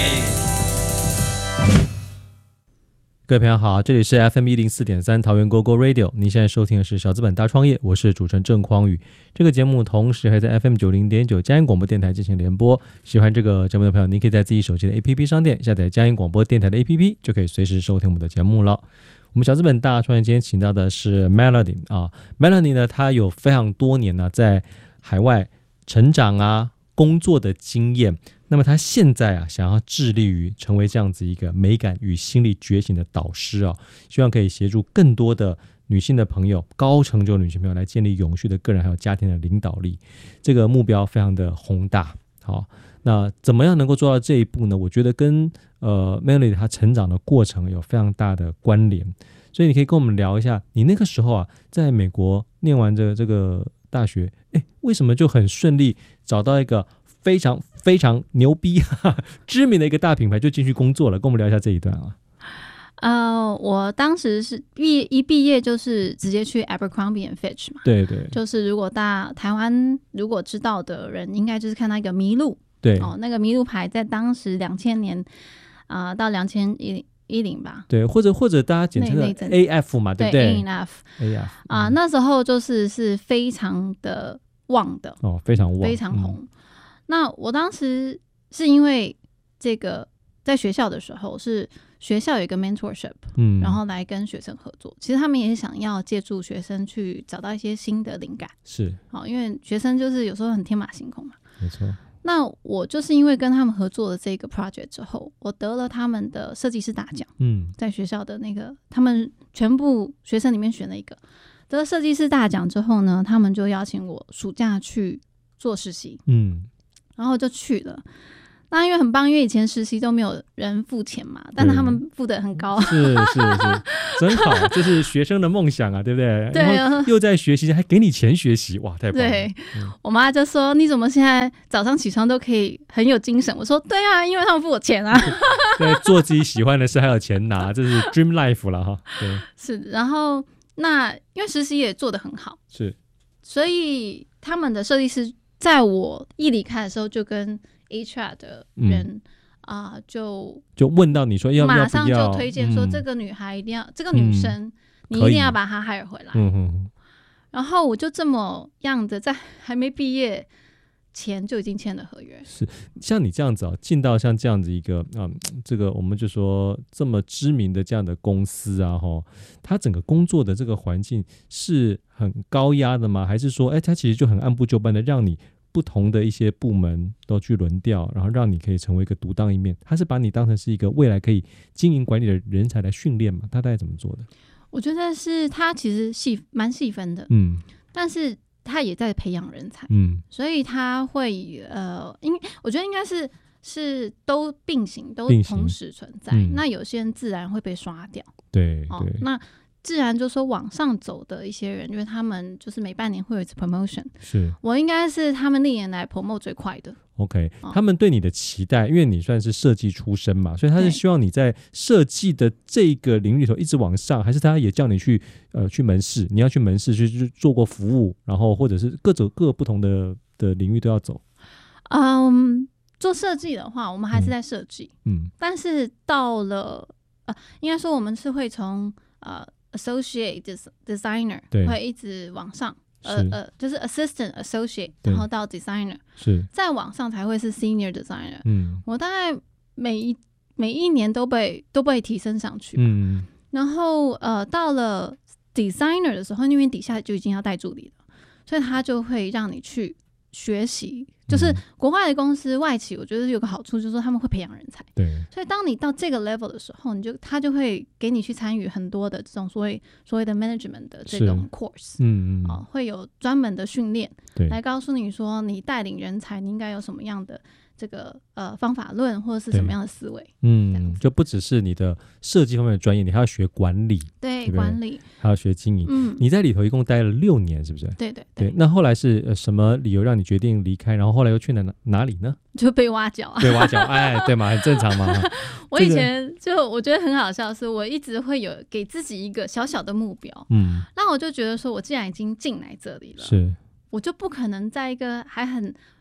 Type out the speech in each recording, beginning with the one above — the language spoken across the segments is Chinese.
各位朋友好，这里是 FM104.3 桃园 GoGo Radio， 您现在收听的是小资本大创业，我是主持人郑匡宇。这个节目同时还在 FM90.9 嘉音广播电台进行联播。喜欢这个节目的朋友，您可以在自己手机的 APP 商店下载嘉音广播电台的 APP， 就可以随时收听我们的节目了。我们小资本大创业今天请到的是 Melody 啊 ，Melody 呢，她有非常多年呢在海外成长啊工作的经验。那么他现在啊，想要致力于成为这样子一个美感与心理觉醒的导师啊，希望可以协助更多的女性的朋友、高成就的女性朋友来建立永续的个人还有家庭的领导力。这个目标非常的宏大。好，那怎么样能够做到这一步呢？我觉得跟Melody 她成长的过程有非常大的关联。所以你可以跟我们聊一下，你那个时候啊，在美国念完这个大学，为什么就很顺利找到一个非常非常牛逼知名的一个大品牌就进去工作了？跟我们聊一下这一段啊。 我当时是毕业就是直接去 Abercrombie and Fitch 嘛。 对对，就是如果台湾如果知道的人，应该就是看到一个麋鹿。 对， 那个麋鹿牌在当时2000年到2010吧。 对，或者大家简称的 AF 嘛，对不对？AF 那时候是非常的旺的非常旺， 非常红。那我当时是因为这个在学校的时候，是学校有一个 mentorship，然后来跟学生合作。其实他们也想要借助学生去找到一些新的灵感， 是因为学生就是有时候很天马行空嘛。 没错。 那我就是因为跟他们合作的这个 project 之后，我得了他们的设计师大奖。在学校的那个他们全部学生里面选了一个，得了设计师大奖之后呢，他们就邀请我暑假去做实习。然后就去了。那因为很棒，因为以前实习都没有人付钱嘛，但是他们付得很高。 是真好，这是学生的梦想啊，对不对？ 对， 然后又在学习，还给你钱学习，哇，太棒了。 对，我妈就说：“你怎么现在早上起床都可以很有精神？”我说：“对啊，因为他们付我钱啊。” 对，做自己喜欢的事还有钱拿，这是 dream life 了哈。对， 是。然后那因为实习也做得很好， 是， 所以他们的设计师在我一离开的时候就跟 HR 的人就问到你说要不要，马上就推荐说这个女孩一定要，这个女生你一定要把她 hire 回来。然后我就这么样的在还没毕业前就已经签了合约。是，像你这样子进到像这样子一个这个我们就说这么知名的这样的公司啊，它整个工作的这个环境是很高压的吗？还是说它其实就很按部就班的让你不同的一些部门都去轮调，然后让你可以成为一个独当一面？他是把你当成是一个未来可以经营管理的人才来训练嘛？他大概怎么做的？我觉得是他其实蛮细分的，但是他也在培养人才，所以他会我觉得应该是都并行，都同时存在。那有些人自然会被刷掉，对，那自然就说往上走的一些人，因为他们就是每半年会有一次 promotion， 是我应该是他们历年来 promote 最快的。OK，他们对你的期待，因为你算是设计出身嘛，所以他是希望你在设计的这个领域里头一直往上，还是他也叫你去门市，你要去门市去做过服务，然后或者是各不同的领域都要走？做设计的话，我们还是在设计，但是到了应该说我们是会从associate designer 会一直往上，就是 assistant associate， 然后到 designer， 是再往上才会是 senior designer。我大概每一年都被提升上去，然后到了 designer 的时候，因为底下就已经要带助理了，所以他就会让你去学习。就是国外的公司外企，我觉得有个好处就是说他们会培养人才，对，所以当你到这个 level 的时候，他就会给你去参与很多的这种所谓的 management 的这种 course，会有专门的训练来告诉你说你带领人才你应该有什么样的这个方法论或者是什么样的思维，就不只是你的设计方面的专业，你还要学管理，对管理，还要学经营。你在里头一共待了6年，是不是？对。那后来是什么理由让你决定离开？然后后来又去哪里呢？就被挖角啊！被挖角，对嘛，很正常嘛。我以前我觉得很好笑的是，我一直会有给自己一个小小的目标，那我就觉得说，我既然已经进来这里了，是我就不可能在一个还很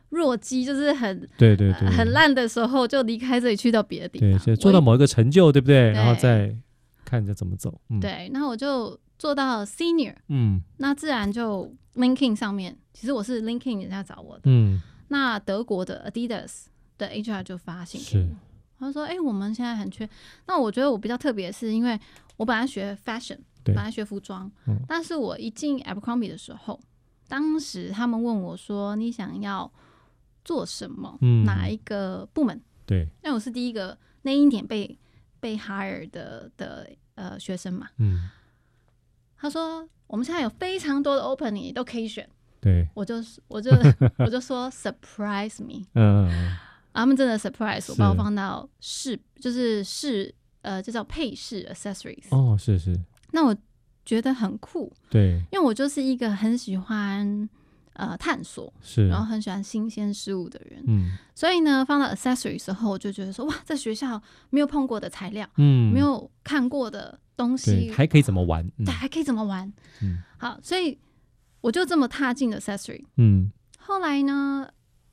弱鸡，就是很对， 很烂的时候就离开这里去到别的地方， 对，做到某一个成就，对不对？然后再看着怎么走。 对，那我就做到 senior， 那自然就 LinkedIn 上面，其实我是 LinkedIn 人家找我的，那德国的 Adidas 的 HR 就发信给我，他说我们现在很缺。那我觉得我比较特别的是，因为我本来学 fashion， 本来学服装，但是我一进 Abercrombie 的时候，当时他们问我说你想要做什么，哪一个部门？对，因为我是第一个那一年被 hire 的学生嘛。他说我们现在有非常多的 opening 你都可以选。对，我就说 surprise me。他们真的 surprise 我，把我放到就叫配饰 accessories。是。那我觉得很酷，对，因为我就是一个很喜欢探索，然后很喜欢新鲜事物的人，所以呢，放到 accessory 的时候，我就觉得说，哇，在学校没有碰过的材料，没有看过的东西， 还可以怎么玩？ 对，还可以怎么玩？好，所以我就这么踏进 accessory。后来呢，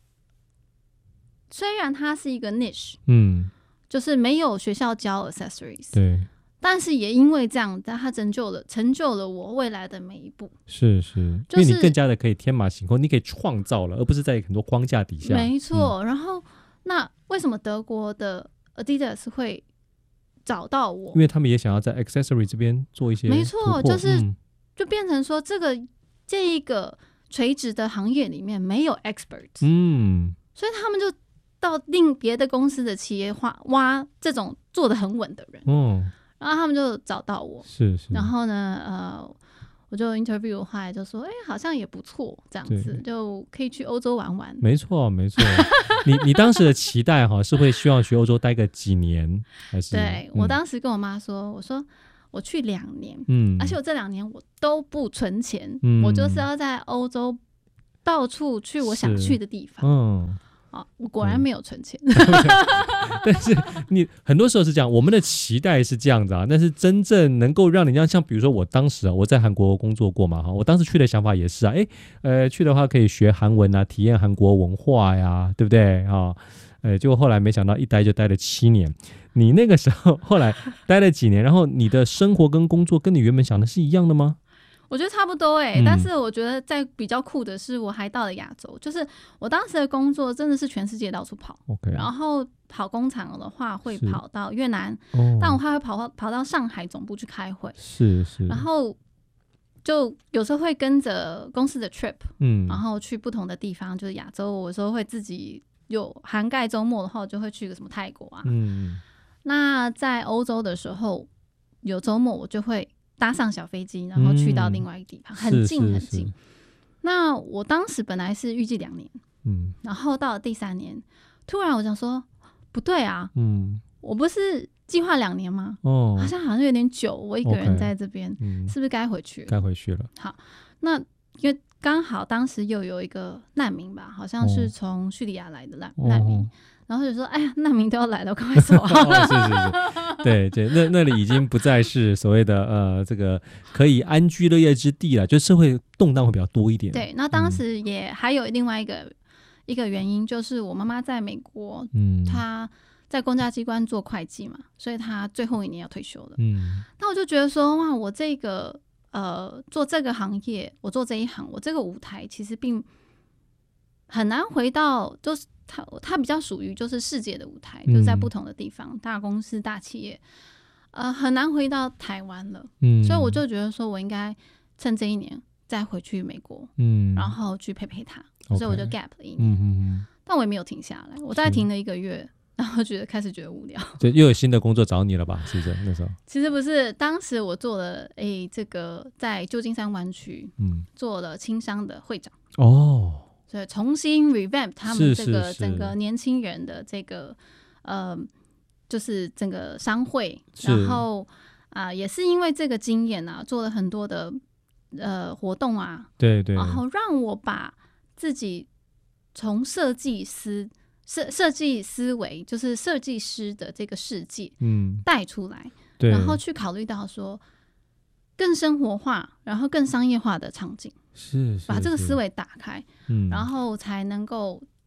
虽然它是一个 niche，就是没有学校教 accessories， 对。但是也因为这样，它成就了我未来的每一步。是， 因为你更加的可以天马行空，你可以创造了，而不是在很多框架底下。 没错。然后，那为什么德国的 Adidas 会找到我？ 因为他们也想要在 accessory 这边做一些突破。 没错，就变成说这一个垂直的行业里面没有 experts， 所以他们就到别的公司的企业挖这种做得很稳的人。然后他们就找到我，是。然后呢，我就 interview 后来就说，好像也不错，这样子就可以去欧洲玩玩。 没错。你当时的期待是会希望去欧洲待个几年，还是？ 对，我当时跟我妈说，我说我去2年，而且我这2年我都不存钱，我就是要在欧洲到处去我想去的地方。我果然没有存钱。 但是你很多时候是这样，我们的期待是这样子啊，但是真正能够让你像比如说我当时我在韩国工作过嘛，我当时去的想法也是去的话可以学韩文啊，体验韩国文化呀，对不对结果后来没想到一待就待了7年。你那个时候后来待了几年，然后你的生活跟工作跟你原本想的是一样的吗？ 我觉得差不多但是我觉得在比较酷的是，我还到了亚洲，就是我当时的工作真的是全世界到处跑，然后跑工厂的话会跑到越南，但我还会跑到上海总部去开会，是，然后就有时候会跟着公司的 trip，然后去不同的地方，就是亚洲，我有时候会自己有涵盖周末的话，就会去个什么泰国啊，那在欧洲的时候，有周末我就会搭上小飞机，然后去到另外一个地方，很近很近。那我当时本来是预计2年，然后到了第3年，突然我想说，不对啊，我不是计划2年吗？好像有点久，我一个人在这边，是不是该回去了？ 该回去了。 好，那因为刚好当时又有一个难民吧，好像是从叙利亚来的难民。然后就说，哎呀，难民都要来了，我赶快走是，对，那里已经不再是所谓的这个可以安居乐业之地了，就社会动荡会比较多一点。 对，那当时也还有另外一个原因，就是我妈妈在美国，她在公家机关做会计嘛，所以她最后1年要退休了。那我就觉得说，哇，我这个做这个行业，我做这一行，我这个舞台其实并很难回到，就是它比较属于就是世界的舞台，就在不同的地方，大公司大企业，很难回到台湾了。所以我就觉得说我应该趁这1年再回去美国，然后去陪他，所以我就 gap 了1年，但我也没有停下来，我大概停了1个月，然后开始觉得无聊， 就又有新的工作找你了吧？是不是那时候？ 其实不是，当时我做了这个在旧金山湾区，做了青商的会长所以重新 revamp 他们这个整个年轻人的这个就是整个商会，然后也是因为这个经验做了很多的活动对，然后让我把自己从设计思维，就是设计师的这个世界带出来，然后去考虑到说更生活化，然后更商业化的场景，把这个思维打开，然后才能够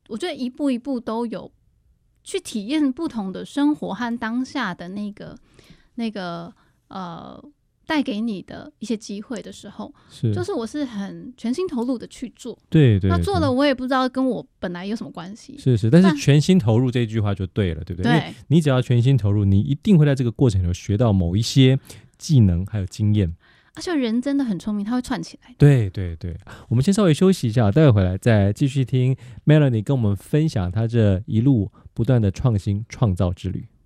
我觉得一步一步都有去体验不同的生活和当下的那个带给你的一些机会的时候，就是我是很全心投入的去做。 对， 那做了我也不知道跟我本来有什么关系。 是，但是全心投入这句话就对了，对不对？ 对， 因为你只要全心投入，你一定会在这个过程中学到某一些技能还有经验。 而且人真的很聪明，他会串起来。 对，我们先稍微休息一下，待会回来再继续听 Melanie 跟我们分享她这一路不断的创新创造之旅。